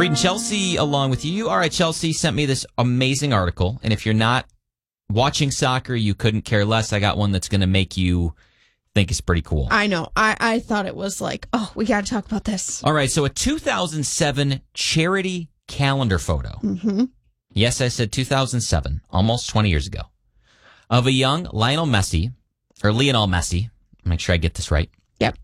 Reading Chelsea along with you. All right, Chelsea sent me this amazing article. And if you're not watching soccer, you couldn't care less. I got one that's going to make you think it's pretty cool. I know. I thought it was like, oh, we got to talk about this. All right, so a 2007 charity calendar photo. Mm-hmm. Yes, I said 2007, almost 20 years ago, of a young Lionel Messi. Make sure I get this right. Yep.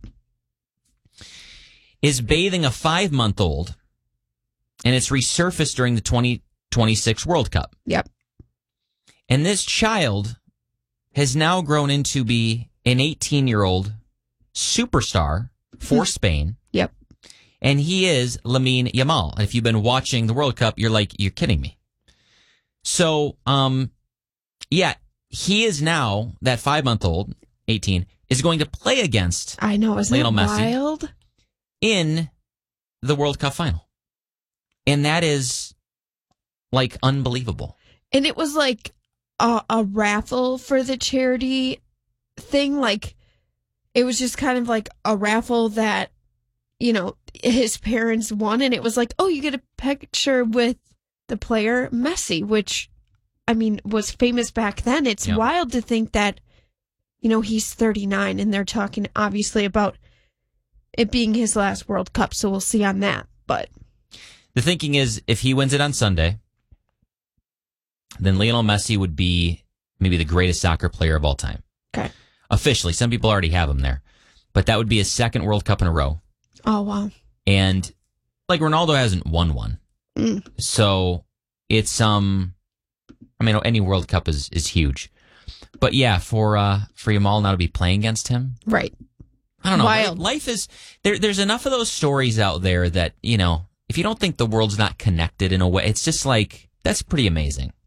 Is bathing a 5-month-old, and it's resurfaced during the 2026 World Cup. Yep. And this child has now grown into be an 18-year-old superstar for Spain. Yep. And he is Lamine Yamal. And if you've been watching the World Cup, you're like, you're kidding me. So, yeah, he is now, that 5-month-old, 18, is going to play against I know, isn't Lionel that Messi wild? in the World Cup final. And that is, like, unbelievable. And it was like a raffle for the charity thing. Like, it was just kind of like a raffle that, you know, his parents won. And it was like, oh, you get a picture with the player Messi, which, I mean, was famous back then. It's wild to think that, you know, he's 39 and they're talking obviously about it being his last World Cup. So we'll see on that. But the thinking is if he wins it on Sunday, then Lionel Messi would be maybe the greatest soccer player of all time. Okay. Officially. Some people already have him there. But that would be his second World Cup in a row. Oh, wow. And, like, Ronaldo hasn't won one. So it's I mean, any World Cup is huge, but yeah, for Yamal now to be playing against him, right? I don't know. Wild. Life is there's enough of those stories out there that, you know, if you don't think the world's not connected in a way, it's just like, that's pretty amazing.